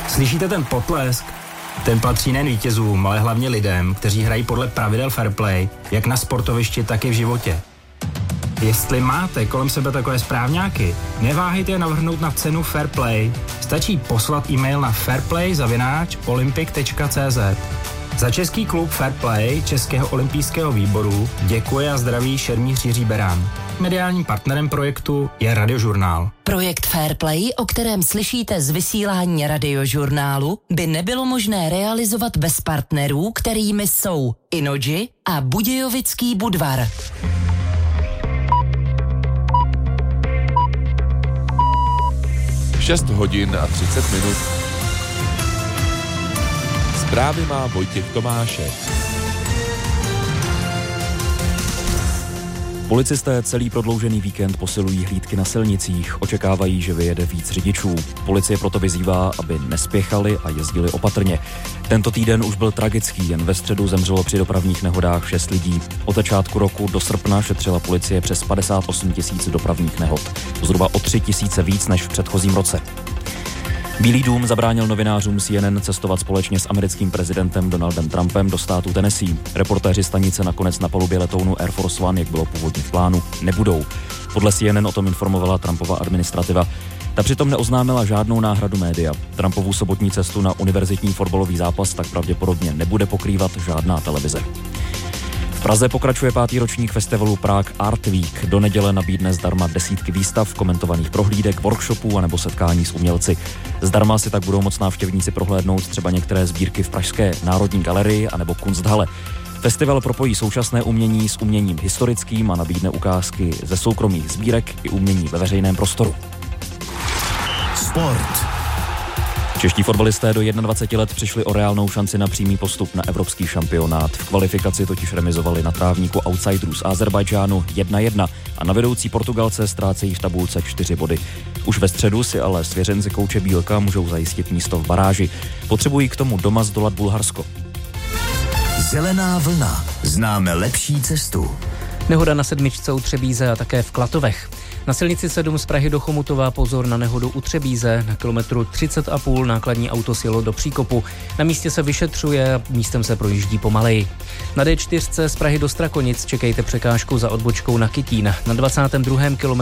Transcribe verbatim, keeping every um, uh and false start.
Slyšíte ten potlesk? Ten patří nejen vítězům, ale hlavně lidem, kteří hrají podle pravidel fair play, jak na sportovišti, tak i v životě. Jestli máte kolem sebe takové správňáky, neváhejte je navrhnout na cenu Fair Play. Stačí poslat e-mail na fairplay zavináč olympic tečka cé zet. Za český klub Fair Play Českého olympijského výboru děkuje a zdraví šermíř Jiří Berán. Mediálním partnerem projektu je Radiožurnál. Projekt Fair Play, o kterém slyšíte z vysílání Radiožurnálu, by nebylo možné realizovat bez partnerů, kterými jsou Inoji a Budějovický Budvar. šest hodin a třicet minut. Zprávy má Vojtěch Tomášek. Policisté celý prodloužený víkend posilují hlídky na silnicích, očekávají, že vyjede víc řidičů. Policie proto vyzývá, aby nespěchali a jezdili opatrně. Tento týden už byl tragický, jen ve středu zemřelo při dopravních nehodách šest lidí. Od začátku roku do srpna šetřila policie přes padesát osm tisíc dopravních nehod. Zhruba o tři tisíce víc než v předchozím roce. Bílý dům zabránil novinářům C N N cestovat společně s americkým prezidentem Donaldem Trumpem do státu Tennessee. Reportéři stanice nakonec na palubě letounu Air Force One, jak bylo původně v plánu, nebudou. Podle C N N o tom informovala Trumpova administrativa. Ta přitom neoznámila žádnou náhradu média. Trumpovu sobotní cestu na univerzitní fotbalový zápas tak pravděpodobně nebude pokrývat žádná televize. V Praze pokračuje pátý ročník festivalu Prague Art Week. Do neděle nabídne zdarma desítky výstav, komentovaných prohlídek, workshopů anebo setkání s umělci. Zdarma si tak budou moct návštěvníci prohlédnout třeba některé sbírky v Pražské Národní galerii anebo Kunsthalle. Festival propojí současné umění s uměním historickým a nabídne ukázky ze soukromých sbírek i umění ve veřejném prostoru. Sport. Čeští fotbalisté do dvaceti jedné let přišli o reálnou šanci na přímý postup na evropský šampionát. V kvalifikaci totiž remizovali na trávníku outsiderů z Azerbajdžánu jedna jedna a na vedoucí Portugalce ztrácejí v tabulce čtyři body. Už ve středu si ale svěřenci kouče Bílka můžou zajistit místo v baráži. Potřebují k tomu doma zdolat Bulharsko. Zelená vlna. Známe lepší cestu. Nehoda na sedmičce u Třebíze a také v Klatovech. Na silnici sedm z Prahy do Chomutova pozor na nehodu u Třebíze. Na kilometru třicet a půl nákladní auto sjelo do příkopu. Na místě se vyšetřuje a místem se projíždí pomaleji. Na D čtyři z Prahy do Strakonic čekejte překážku za odbočkou na Kytín. Na dvacátém druhém kilometru